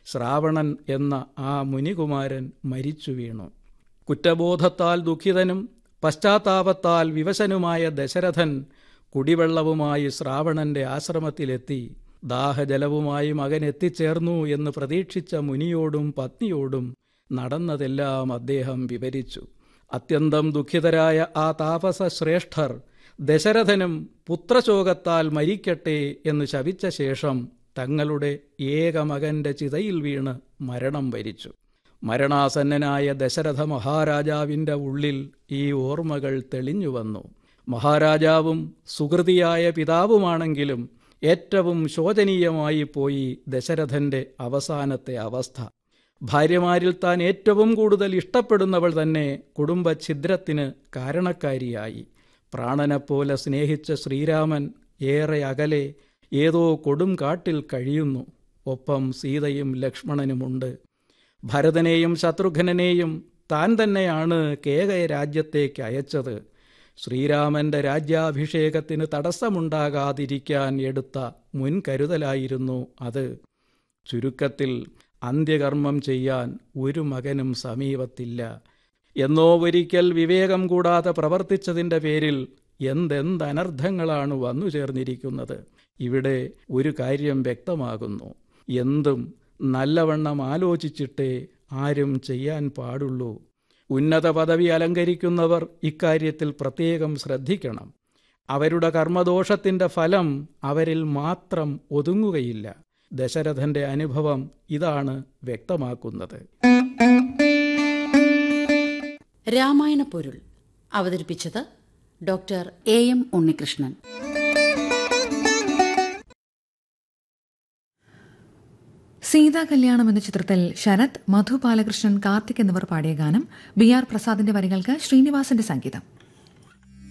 ശ്രാവണൻ എന്ന ആ മുനികുമാരൻ മരിച്ചു വീണു. കുറ്റബോധത്താൽ ദുഃഖിതനും പശ്ചാത്താപത്താൽ വിവശനുമായ ദശരഥൻ കുടിവെള്ളവുമായി ശ്രാവണന്റെ ആശ്രമത്തിലെത്തി. ദാഹജലവുമായി മകൻ എത്തിച്ചേർന്നു എന്ന് പ്രതീക്ഷിച്ച മുനിയോടും പത്നിയോടും നടന്നതെല്ലാം അദ്ദേഹം വിവരിച്ചു. അത്യന്തം ദുഃഖിതരായ ആ താപസ ശ്രേഷ്ഠർ ദശരഥനും പുത്രശോകത്താൽ മരിക്കട്ടെ എന്ന് ശപിച്ച ശേഷം തങ്ങളുടെ ഏക മകന്റെ ചിതയിൽ വീണ് മരണം വരിച്ചു. മരണാസന്നനായ ദശരഥ മഹാരാജാവിൻ്റെ ഉള്ളിൽ ഈ ഓർമ്മകൾ തെളിഞ്ഞുവന്നു. മഹാരാജാവും സുഹൃതിയായ പിതാവുമാണെങ്കിലും ഏറ്റവും ശോചനീയമായി പോയി ദശരഥന്റെ അവസാനത്തെ അവസ്ഥ. ഭാര്യമാരിൽ താൻ ഏറ്റവും കൂടുതൽ ഇഷ്ടപ്പെടുന്നവൾ തന്നെ കുടുംബഛിദ്രത്തിന് കാരണക്കാരിയായി. പ്രാണനെപ്പോലെ സ്നേഹിച്ച ശ്രീരാമൻ ഏറെ അകലെ ഏതോ കൊടും കാട്ടിൽ കഴിയുന്നു. ഒപ്പം സീതയും ലക്ഷ്മണനുമുണ്ട്. ഭരതനെയും ശത്രുഘ്നെയും താൻ തന്നെയാണ് കേകയ രാജ്യത്തേക്ക് അയച്ചത്. ശ്രീരാമന്റെ രാജ്യാഭിഷേകത്തിന് തടസ്സമുണ്ടാകാതിരിക്കാൻ എടുത്ത മുൻകരുതലായിരുന്നു അത്. ചുരുക്കത്തിൽ അന്ത്യകർമ്മം ചെയ്യാൻ ഒരു മകനും സമീപത്തില്ല. എന്നോ ഒരിക്കൽ വിവേകം കൂടാതെ പ്രവർത്തിച്ചതിൻ്റെ പേരിൽ എന്തെന്തനർത്ഥങ്ങളാണ് വന്നു ചേർന്നിരിക്കുന്നത്. ഇവിടെ ഒരു കാര്യം വ്യക്തമാകുന്നു. എന്തും നല്ലവണ്ണം ആലോചിച്ചിട്ടേ ആരും ചെയ്യാൻ പാടുള്ളൂ. ഉന്നത പദവി അലങ്കരിക്കുന്നവർ ഇക്കാര്യത്തിൽ പ്രത്യേകം ശ്രദ്ധിക്കണം. അവരുടെ കർമ്മദോഷത്തിൻ്റെ ഫലം അവരിൽ മാത്രം ഒതുങ്ങുകയില്ല. ദശരഥന്റെ അനുഭവം ഇതാണ് വ്യക്തമാക്കുന്നത്. രാമായണ പൊരുൾ അവതരിപ്പിച്ചത് ഡോക്ടർ എം ഉണ്ണികൃഷ്ണൻ. സീതാ കല്യാണം എന്ന ചിത്രത്തിൽ ശരത്, മധു ബാലകൃഷ്ണൻ, കാർത്തിക് എന്നിവർ പാടിയ ഗാനം. ബി ആർ പ്രസാദിന്റെ വരികൾക്ക് ശ്രീനിവാസന്റെ സംഗീതം.